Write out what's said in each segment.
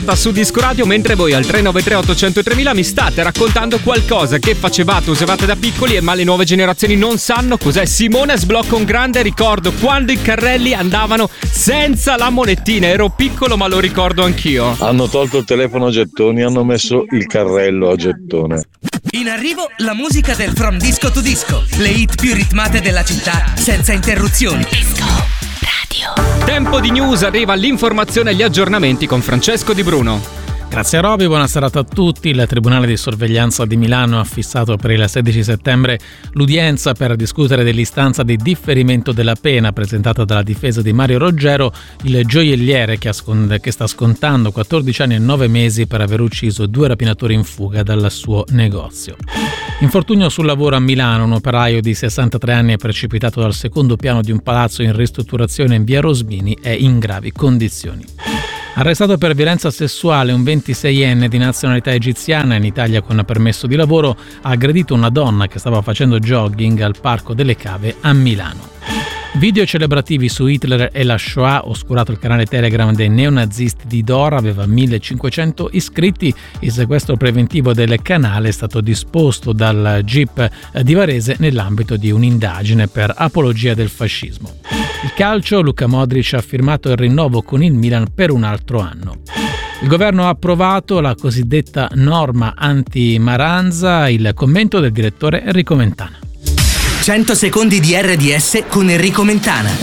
Su Disco Radio, mentre voi al 393 800 3000 mi state raccontando qualcosa che facevate, usavate da piccoli ma le nuove generazioni non sanno cos'è. Simone sblocca un grande ricordo: quando i carrelli andavano senza la monetina. Ero piccolo ma lo ricordo anch'io. Hanno tolto il telefono a gettoni, hanno messo il carrello a gettone. In arrivo la musica del From Disco to Disco, le hit più ritmate della città senza interruzioni. Disco Radio. Tempo di news, arriva l'informazione e gli aggiornamenti con Francesco Di Bruno. Grazie Roby, buona serata a tutti. Il Tribunale di Sorveglianza di Milano ha fissato per il 16 settembre l'udienza per discutere dell'istanza di differimento della pena presentata dalla difesa di Mario Roggero, il gioielliere che sta scontando 14 anni e 9 mesi per aver ucciso 2 rapinatori in fuga dal suo negozio. Infortunio sul lavoro a Milano, un operaio di 63 anni è precipitato dal secondo piano di un palazzo in ristrutturazione in via Rosmini, è in gravi condizioni. Arrestato per violenza sessuale, un 26enne di nazionalità egiziana in Italia con permesso di lavoro ha aggredito una donna che stava facendo jogging al Parco delle Cave a Milano. Video celebrativi su Hitler e la Shoah, oscurato il canale Telegram dei neonazisti di Dora, aveva 1500 iscritti. Il sequestro preventivo del canale è stato disposto dal GIP di Varese nell'ambito di un'indagine per apologia del fascismo. Il calcio, Luka Modric ha firmato il rinnovo con il Milan per un altro anno. Il governo ha approvato la cosiddetta norma anti-Maranza, il commento del direttore Enrico Mentana. 100 secondi di RDS con Enrico Mentana.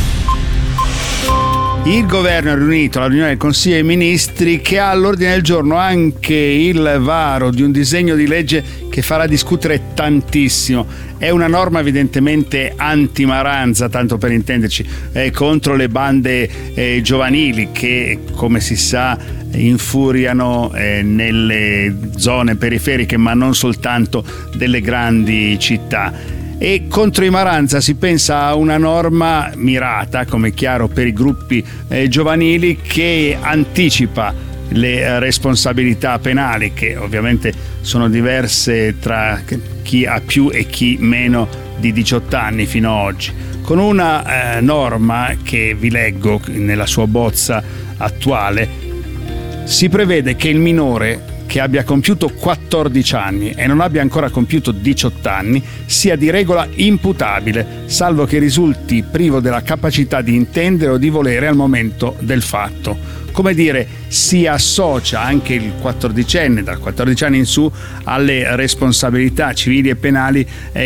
Il governo ha riunito la riunione del Consiglio dei Ministri che ha all'ordine del giorno anche il varo di un disegno di legge che farà discutere tantissimo. È una norma evidentemente anti-Maranza, tanto per intenderci, contro le bande giovanili che, come si sa, infuriano nelle zone periferiche, ma non soltanto delle grandi città. E contro i Maranza si pensa a una norma mirata, come è chiaro, per i gruppi giovanili, che anticipa le responsabilità penali, che ovviamente sono diverse tra chi ha più e chi meno di 18 anni fino ad oggi, con una norma che vi leggo nella sua bozza attuale. Si prevede che il minore che abbia compiuto 14 anni e non abbia ancora compiuto 18 anni sia di regola imputabile, salvo che risulti privo della capacità di intendere o di volere al momento del fatto. Come dire, si associa anche il 14enne, dal 14 anni in su, alle responsabilità civili e penali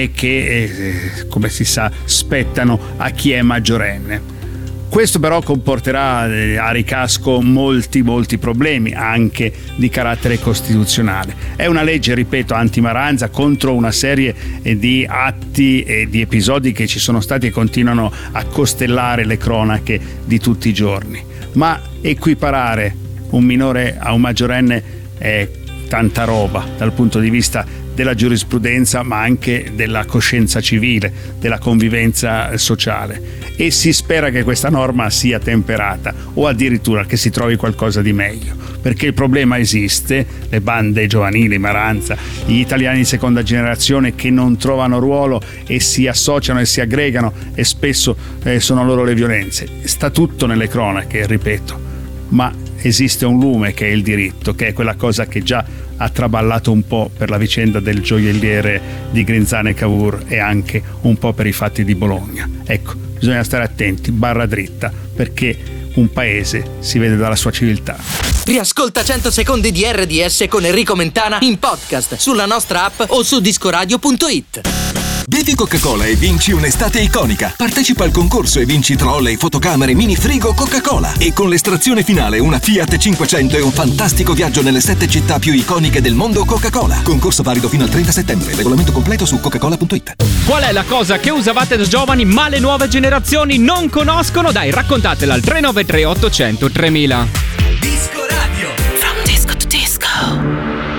che, come si sa, spettano a chi è maggiorenne. Questo però comporterà a ricasco molti problemi, anche di carattere costituzionale. È una legge, ripeto, anti-Maranza, contro una serie di atti e di episodi che ci sono stati e continuano a costellare le cronache di tutti i giorni. Ma equiparare un minore a un maggiorenne è tanta roba dal punto di vista della giurisprudenza, ma anche della coscienza civile, della convivenza sociale, e si spera che questa norma sia temperata o addirittura che si trovi qualcosa di meglio, perché il problema esiste: le bande giovanili, Maranza, gli italiani di seconda generazione che non trovano ruolo e si associano e si aggregano, e spesso sono loro le violenze. Sta tutto nelle cronache, ripeto, ma esiste un lume che è il diritto, che è quella cosa che già ha traballato un po' per la vicenda del gioielliere di Grinzane e Cavour e anche un po' per i fatti di Bologna. Ecco, bisogna stare attenti, barra dritta, perché un paese si vede dalla sua civiltà. Riascolta 100 secondi di RDS con Enrico Mentana in podcast sulla nostra app o su discoradio.it. Bevi Coca-Cola e vinci un'estate iconica. Partecipa al concorso e vinci trolley, fotocamere, mini frigo Coca-Cola. E con l'estrazione finale una Fiat 500 e un fantastico viaggio nelle 7 città più iconiche del mondo Coca-Cola. Concorso valido fino al 30 settembre. Regolamento completo su coca-cola.it. Qual è la cosa che usavate da giovani ma le nuove generazioni non conoscono? Dai, raccontatela al 393 800 3000.